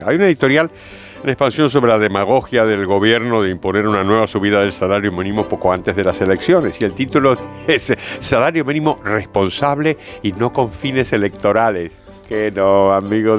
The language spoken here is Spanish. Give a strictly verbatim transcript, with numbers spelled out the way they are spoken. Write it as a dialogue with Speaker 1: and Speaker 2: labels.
Speaker 1: Hay una editorial en expansión sobre la demagogia del gobierno de imponer una nueva subida del salario mínimo poco antes de las elecciones. Y el título es Salario mínimo responsable y no con fines electorales. Que no, amigos.